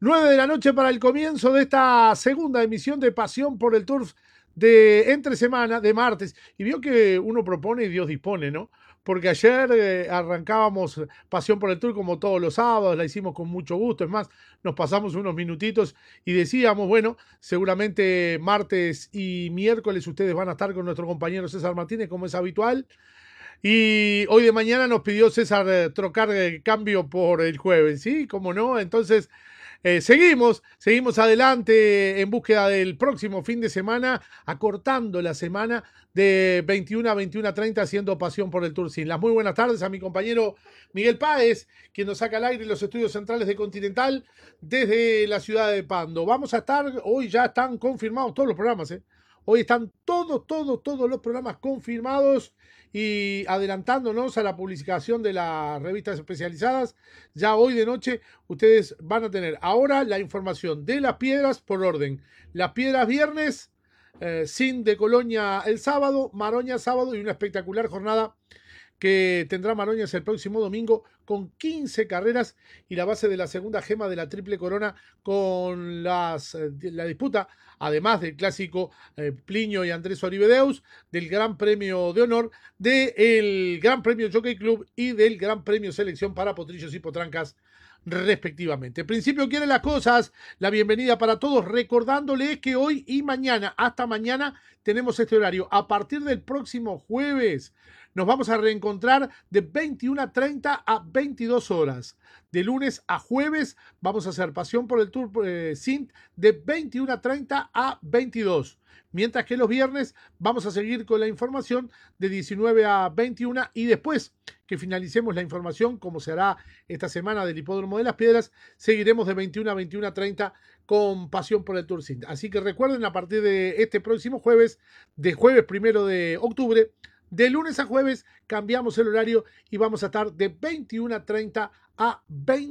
9 de la noche para el comienzo de esta segunda emisión de Pasión por el Turf de entre semana, de martes. Y vio que uno propone y Dios dispone, ¿no? Porque ayer arrancábamos Pasión por el Tour como todos los sábados, la hicimos con mucho gusto. Es más, nos pasamos unos minutitos y decíamos, bueno, seguramente martes y miércoles ustedes van a estar con nuestro compañero César Martínez, como es habitual. Y hoy de mañana nos pidió César trocar el cambio por el jueves, ¿sí? ¿Cómo no? Entonces, seguimos adelante en búsqueda del próximo fin de semana, acortando la semana de 21 a 21:30 haciendo Pasión por el Tour Sin. Las muy buenas tardes a mi compañero Miguel Páez, quien nos saca al aire en los estudios centrales de Continental desde la ciudad de Pando. Vamos a estar, hoy ya están confirmados todos los programas, ¿eh? Hoy están todos los programas confirmados y adelantándonos a la publicación de las revistas especializadas. Ya hoy de noche ustedes van a tener ahora la información de las piedras por orden. Las piedras viernes, Sin de Colonia el sábado, Maroña sábado y una espectacular jornada que tendrá Maroñas el próximo domingo con 15 carreras y la base de la segunda gema de la Triple Corona con la disputa, además del clásico Plinio y Andrés Oribedeus, del Gran Premio de Honor, del Gran Premio Jockey Club y del Gran Premio Selección para Potrillos y Potrancas, respectivamente. Principio quiere las cosas, la bienvenida para todos, recordándoles que hoy y mañana, hasta mañana, tenemos este horario. A partir del próximo jueves, nos vamos a reencontrar de 21:30 a 22 horas. De lunes a jueves vamos a hacer Pasión por el Tour Sin de 21:30 a 22. Mientras que los viernes vamos a seguir con la información de 19 a 21 y después que finalicemos la información, como se hará esta semana del Hipódromo de las Piedras, seguiremos de 21 a 21:30 con Pasión por el Tour Sin. Así que recuerden, a partir de este próximo jueves, de jueves 1 de octubre, de lunes a jueves cambiamos el horario y vamos a estar de 21:30 a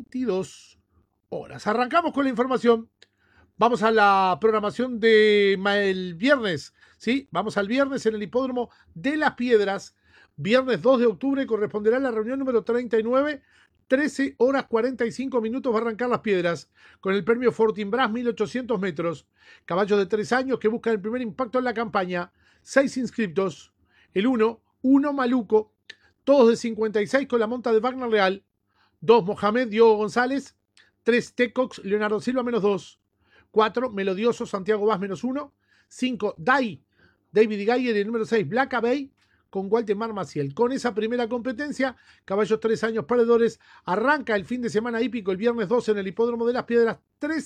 22 horas. Arrancamos con la información. Vamos a la programación del viernes, ¿sí? Vamos al viernes en el Hipódromo de las Piedras. Viernes 2 de octubre corresponderá la reunión número 39. 13 horas 45 minutos va a arrancar las piedras con el premio Fortinbras 1800 metros. Caballos de 3 años que buscan el primer impacto en la campaña. 6 inscriptos. El 1 Maluco. Todos de 56 con la monta de Wagner Real. 2 Mohamed Diogo González. 3 Tecox Leonardo Silva -2. 4 Melodioso Santiago Vaz -1. 5 Dai David Gayer y el número 6 Black Abbey con Waldemar Maciel. Con esa primera competencia, caballos 3 años perdedores, arranca el fin de semana hípico el viernes 12 en el Hipódromo de las Piedras,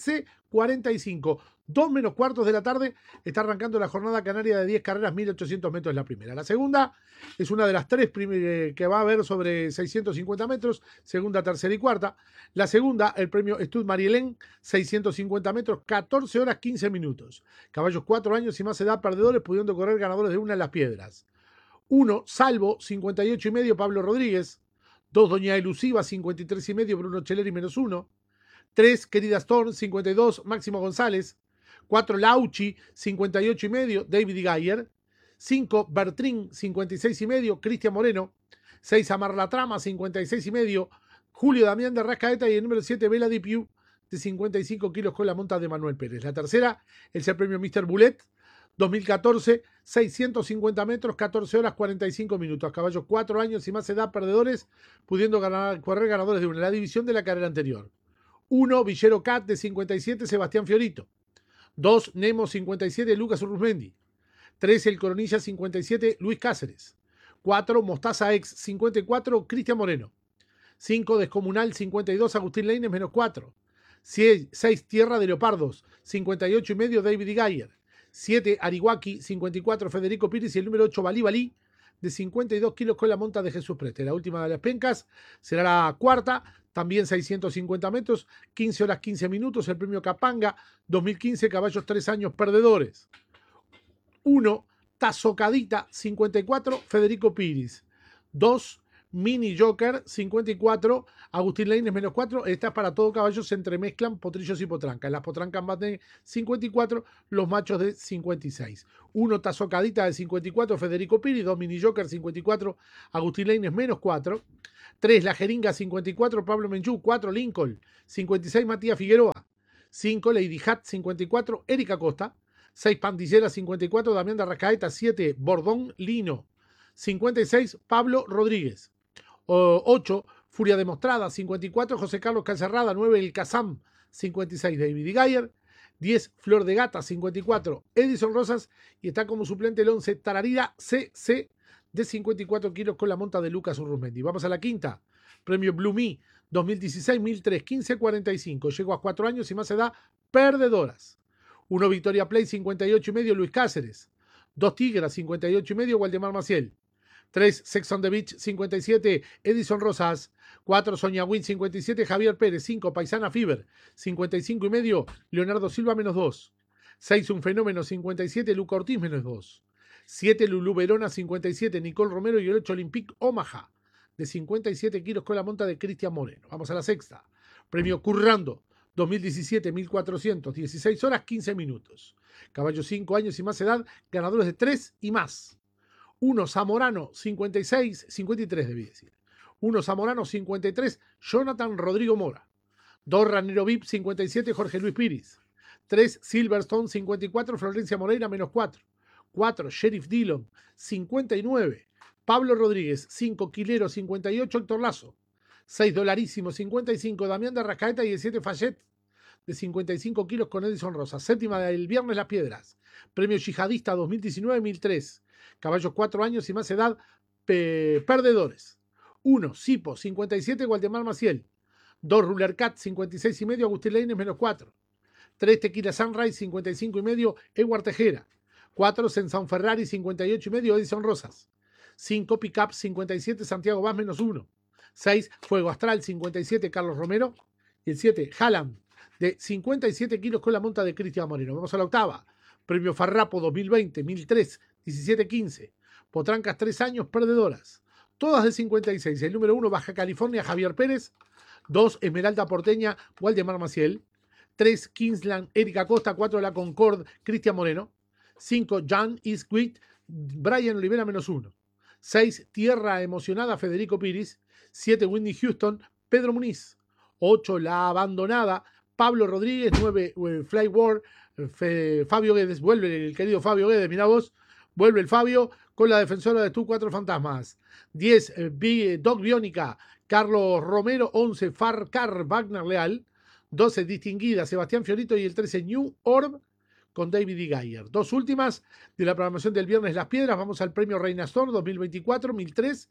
13:45. 2 menos cuartos de la tarde está arrancando la jornada canaria de 10 carreras, 1800 metros la primera. La segunda es una de las 3 que va a haber sobre 650 metros, segunda, tercera y cuarta. La segunda, el premio Stud Marielén, 650 metros, 14 horas 15 minutos. Caballos 4 años y más edad perdedores, pudiendo correr ganadores de una en las piedras. 1 Salvo, 58,5 Pablo Rodríguez. 2 Doña Elusiva, 53,5 Bruno Cheleri -1. 3 Querida Storm, 52 Máximo González. 4 Lauchi, 58,5 David Gayer. 5 Bertrín, 56,5 Cristian Moreno. 6 Amar la Trama, 56,5 Julio Damián de Rascaeta. Y el número 7 Vela Dipiu, de 55 kilos con la monta de Manuel Pérez. La tercera es el premio Mr. Bullet 2014, 650 metros, 14 horas 45 minutos. Caballos 4 años y más edad perdedores, pudiendo correr ganadores de una. La división de la carrera anterior. 1 Villero Cat de 57 Sebastián Fiorito. 2 Nemo 57 Lucas Urruzmendi. 3 El Coronilla 57 Luis Cáceres. 4 Mostaza X 54 Cristian Moreno. 5 Descomunal 52 Agustín Leines -4. 6 Tierra de Leopardos 58,5 David Gayer. 7 Arihuaki 54 Federico Pires y el número 8 Balí Balí de 52 kilos con la monta de Jesús Preste. La última de las pencas será la cuarta, también 650 metros, 15 horas 15 minutos, el premio Capanga 2015, caballos 3 años perdedores. 1 Tazocadita 54 Federico Piris. 2 Mini Joker 54 Agustín Leines -4. Esta es para todo caballo, se entremezclan potrillos y potrancas. Las potrancas más de 54, los machos de 56. 1 Tazocadita de 54 Federico Piri. 2 Mini Joker 54 Agustín Leines -4. 3 La Jeringa 54 Pablo Menchú. 4 Lincoln 56 Matías Figueroa. 5, Lady Hat, 54, Erika Costa. 6, Pandillera, 54, Damián de Arrascaeta. 7, Bordón Lino, 56, Pablo Rodríguez. 8, Furia Demostrada, 54, José Carlos Calcerrada. 9, El Kazam, 56, David Gayer. 10, Flor de Gata, 54, Edison Rosas. Y está como suplente el 11, Tararira CC, de 54 kilos con la monta de Lucas Urruzmendi. Vamos a la quinta. Premio Blue Me 2016, 1003, 1545. Llegó a 4 años y más edad, perdedoras. 1, Victoria Play, 58 y medio, Luis Cáceres. 2, Tigras, 58 y medio, Waldemar Maciel. 3, Sex on the Beach, 57, Edison Rosas. 4, Sonia Win, 57, Javier Pérez. 5, Paisana Fiber, 55 y medio, Leonardo Silva, menos 2. 6, Un Fenómeno, 57, Luca Ortiz, menos 2. 7, Lulú Verona, 57, Nicole Romero. Y el 8, Olympique Omaha, de 57 kilos con la monta de Cristian Moreno. Vamos a la sexta. Premio Currando 2017, 1400, 16 horas, 15 minutos. Caballos 5 años y más edad, ganadores de 3 y más. 1, Zamorano, 56, 53 debí decir. 1, Zamorano, 53, Jonathan Rodrigo Mora. 2, Ranero VIP, 57, Jorge Luis Piris. 3, Silverstone, 54, Florencia Moreira, menos 4. 4, Sheriff Dillon, 59, Pablo Rodríguez. 5, Quilero, 58, Héctor Lazo. 6, Dolarísimo, 55, Damián de Arrascaeta. Y el 7, Fayette, de 55 kilos con Edison Rosa. Séptima del viernes, Las Piedras. Premio Yihadista 2019, 1003. Caballos 4 años y más edad, perdedores. 1, Sipo, 57, Waldemar Maciel. 2, Ruler Cat, 56 y medio, Agustín Leines, menos 4. 3, Tequila Sunrise, 55 y medio, Edward Tejera. 4, Sensão Ferrari, 58 y medio, Edison Rosas. 5, Pickup, 57, Santiago Vaz, menos 1. 6, Fuego Astral, 57, Carlos Romero. Y el 7, Haaland, de 57 kilos con la monta de Cristian Moreno. Vamos a la octava. Premio Farrapo 2020, 1003, 17-15. Potrancas 3 años, perdedoras. Todas de 56. El número 1, Baja California, Javier Pérez. 2, Esmeralda Porteña, Waldemar Maciel. 3, Kingsland, Erika Costa. 4, La Concord, Cristian Moreno. 5, Jan Eastquit, Brian Olivera, menos 1. 6, Tierra Emocionada, Federico Piris. 7, Whitney Houston, Pedro Muniz. 8, La Abandonada, Pablo Rodríguez. 9, Fly War, Fabio Guedes. Vuelve el querido Fabio Guedes, mirá vos. Vuelve el Fabio con la defensora de tus 4 fantasmas. 10, Dog Biónica, Carlos Romero. 11, Farcar, Wagner Leal. 12, Distinguida, Sebastián Fiorito. Y el 13, New Orb, con David y Gayer. 2 últimas de la programación del viernes, Las Piedras. Vamos al premio Reina Storm 2024, 1003,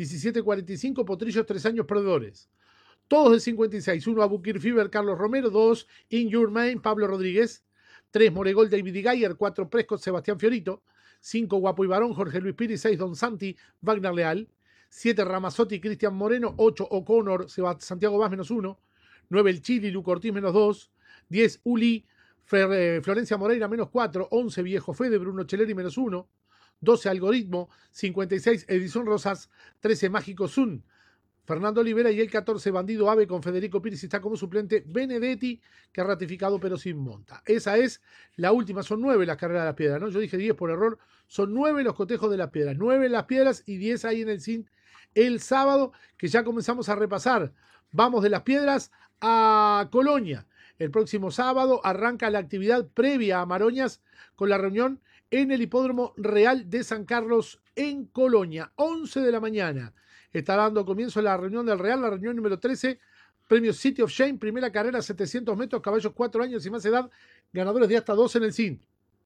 1745, Potrillos 3 años, perdedores. Todos de 56. 1, Abukir Fever, Carlos Romero. 2, In Your Main, Pablo Rodríguez. 3, Moregol, David y Gayer. 4, Prescott, Sebastián Fiorito. 5, Guapo y Varón, Jorge Luis Piri. 6, Don Santi, Wagner Leal. 7, Ramazotti, Cristian Moreno. 8, O'Connor, Santiago Vaz, menos 1. 9, El Chili, Luco Ortiz, menos 2. 10, Uli, Florencia Moreira, menos 4. 11, Viejo Fede, Bruno Cheleri, menos 1. 12, Algoritmo. 56, Edison Rosas. 13, Mágico Sun, Fernando Olivera. Y el 14, Bandido Ave, con Federico Piris. Está como suplente Benedetti, que ha ratificado pero sin monta. Esa es la última. Son 9 las carreras de Las Piedras, ¿no? Yo dije 10 por error. Son 9 los cotejos de Las Piedras. 9 en Las Piedras y 10 ahí en el CIN el sábado, que ya comenzamos a repasar. Vamos de Las Piedras a Colonia. El próximo sábado arranca la actividad previa a Maroñas con la reunión en el Hipódromo Real de San Carlos en Colonia. 11 de la mañana. Está dando comienzo la reunión del Real, la reunión número 13. Premio City of Shame, primera carrera, 700 metros, caballos 4 años y más edad, ganadores de hasta 2 en el CIN.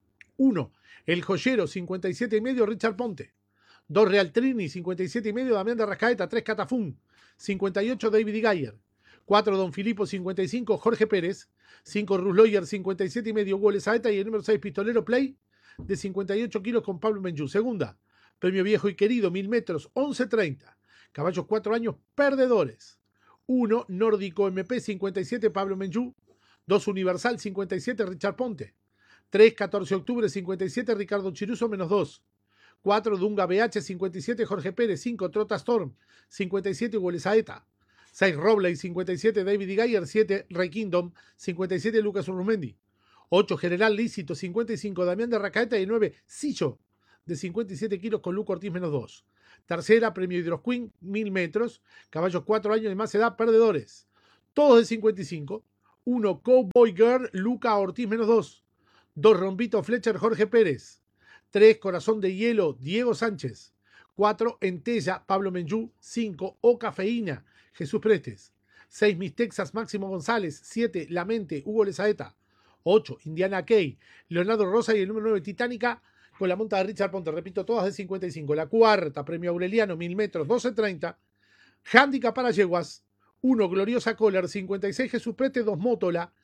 1, El Joyero, 57 y medio, Richard Ponte. 2, Real Trini, 57 y medio, Damián de Arrascaeta. 3, Catafún, 58, David y Gayer. 4, Don Filipo, 55, Jorge Pérez. 5, Rusloyer, 57 y medio, Hugo Lezaeta. Y el número 6, Pistolero Play, de 58 kilos con Pablo Menjú. Segunda, Premio Viejo y Querido, 1000 metros, 11.30. Caballos 4 años, perdedores. 1, Nórdico MP, 57, Pablo Menjú. 2, Universal, 57, Richard Ponte. 3, 14 de octubre, 57, Ricardo Chiruso, menos 2. 4, Dunga BH, 57, Jorge Pérez. 5, Trota Storm, 57, Hugo Lezaeta. 6, Robley, 57, David y Gayer. 7, Rey Kingdom, 57, Lucas Urrumendi. 8, General Lícito, 55, Damián de Arrascaeta. Y 9, Sillo, de 57 kilos con Luco Ortiz, menos 2. Tercera, Premio Hydrosqueen, 1000 metros. Caballos 4 años y más edad, perdedores. Todos de 55. 1 Cowboy Girl, Luca Ortiz -2. 2 Rombito Fletcher, Jorge Pérez. 3 Corazón de Hielo, Diego Sánchez. 4 Entella, Pablo Menjú. 5 O Cafeína, Jesús Prestes. 6 Mis Texas, Máximo González. 7 La Mente, Hugo Lezaeta. 8 Indiana Key, Leonardo Rosa. Y el número 9 Titánica, con la monta de Richard Ponte. Repito, todas de 55. La cuarta, Premio Aureliano, 1000 metros, 12:30. Handicap para yeguas. 1 Gloriosa Collar, 56 Jesús Prete, 2 Mótola,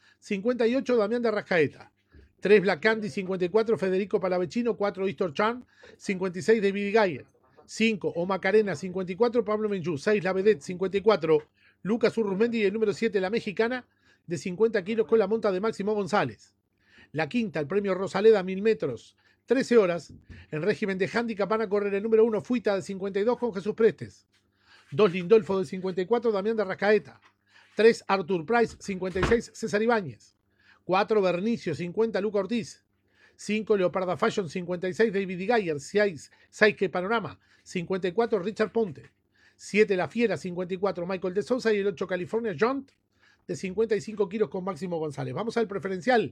58 Damián de Arrascaeta. 3 Black Candy, 54 Federico Palavecino, 4 Easter Chan, 56 David Gayer. 5 O Macarena, 54 Pablo Menjú. 6 La Vedette, 54 Lucas Urruzmendi. Y el número 7 La Mexicana, de 50 kilos, con la monta de Máximo González. La quinta, el premio Rosaleda, 1000 metros, 13 horas. En régimen de handicap van a correr el número 1 Fuita, de 52, con Jesús Prestes. 2 Lindolfo, de 54 Damián de Arrascaeta. 3 Arthur Price, 56 César Ibáñez. 4 Bernicio, 50 Luca Ortiz. 5 Leoparda Fashion, 56 David Gayer. 6 Saike Panorama, 54 Richard Ponte. 7 La Fiera, 54 Michael de Sousa. Y el 8 California Jaunt, de 55 kilos, con Máximo González. Vamos al preferencial.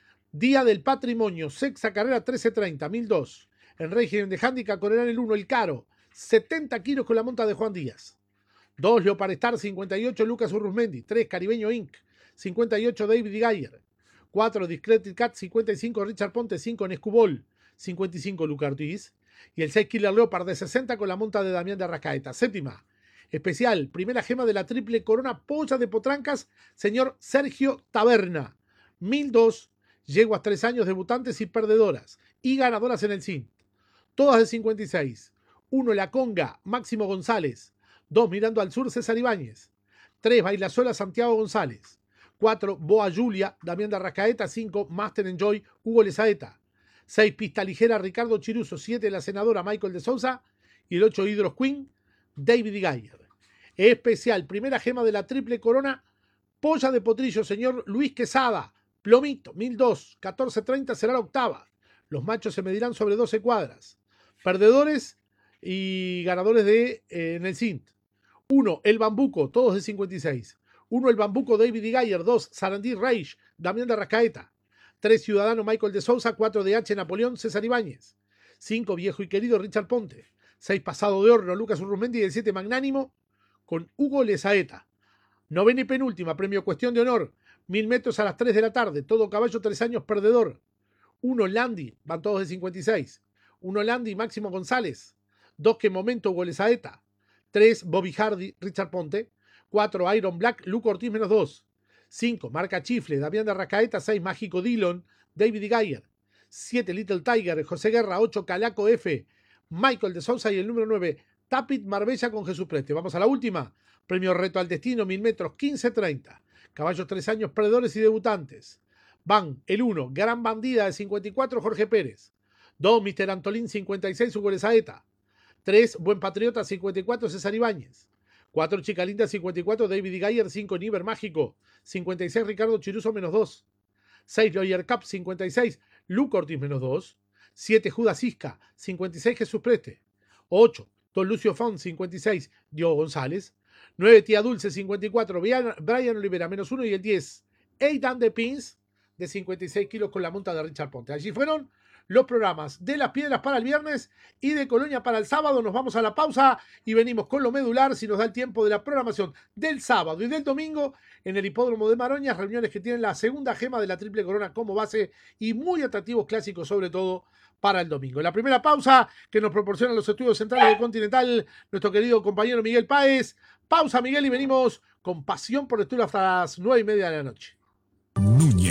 Día del Patrimonio, sexta carrera, 13:30, 1002. En régimen de handicap correrán el 1 El Caro, 70 kilos, con la monta de Juan Díaz. 2 Leopard Star, 58 Lucas Urruzmendi. 3 Caribeño Inc., 58 David Gayer. 4 Discreet Cat, 55 Richard Ponte. 5 Nescubol, 55 Luca Ortiz. Y el 6 Killer Leopard, de 60, con la monta de Damián de Arrascaeta. Séptima especial, primera gema de la triple corona polla de Potrancas, señor Sergio Taberna. 1002 yeguas 3 años, debutantes y perdedoras, y ganadoras en el CIN. Todas de 56. 1 La Conga, Máximo González. 2 Mirando al Sur, César Ibáñez. 3 Bailazuela, Santiago González. 4 Boa Julia, Damián de Arrascaeta. 5 Master Enjoy, Hugo Lezaeta. 6 Pista Ligera, Ricardo Chiruso. 7 La Senadora, Michael de Sousa. Y el 8 Hydros Queen, David Gayer. Especial, primera gema de la triple corona polla de potrillo, señor Luis Quesada. Plomito, 1002, 14:30 será la octava. Los machos se medirán sobre 12 cuadras. Perdedores y ganadores de en el CINT. 1 El Bambuco, todos de 56. 1 El Bambuco, David Gayer. 2 Sarandí Reich, Damián de Arrascaeta. 3 Ciudadano, Michael de Sousa. 4 DH Napoleón, César Ibáñez. 5 Viejo y Querido, Richard Ponte. 6 Pasado de Horno, Lucas Urruzmendi. Y el 7 Magnánimo, con Hugo Lezaeta. Novena y penúltima, premio Cuestión de Honor, 1000 metros a las 3 de la tarde. Todo caballo, 3 años, perdedor. 1 Landi, van todos de 56. 1 Landi, Máximo González. 2 Que Momento, Hugo Lezaeta. 3 Bobby Hardy, Richard Ponte. 4 Iron Black, Luca Ortiz -2. 5 Marca Chifle, Damián de Arrascaeta. 6 Mágico Dillon, David Gayer. 7 Little Tiger, José Guerra. 8 Calaco F, Michael de Sousa. Y el número 9 Tapit Marbella, con Jesús Preste. Vamos a la última. Premio Reto al Destino, 1000 metros, 15:30. Caballos 3 años, perdedores y debutantes. Van el 1 Gran Bandida, de 54 Jorge Pérez. 2 Mr. Antolín, 56 Hugo Lezaeta. 3 Buen Patriota, 54 César Ibáñez. 4 Chica Linda, 54 David Gayer. 5 Niver Mágico, 56 Ricardo Chiruso -2. 6 Lawyer Cup, 56 Luca Ortiz -2. 7 Judas Isca, 56 Jesús Preste. 8 Don Lucio Font, 56 Diogo González. 9 Tía Dulce, 54 Brian Olivera -1. Y el 10 Aidan de Pins, de 56 kilos, con la monta de Richard Ponte. Allí fueron los programas de Las Piedras para el viernes y de Colonia para el sábado. Nos vamos a la pausa y venimos con lo medular, si nos da el tiempo, de la programación del sábado y del domingo en el Hipódromo de Maroñas. Reuniones que tienen la segunda gema de la triple corona como base y muy atractivos clásicos, sobre todo para el domingo. La primera pausa que nos proporcionan los estudios centrales de Continental, nuestro querido compañero Miguel Páez. Pausa, Miguel, y venimos con pasión por el tour hasta las 9:30 de la noche.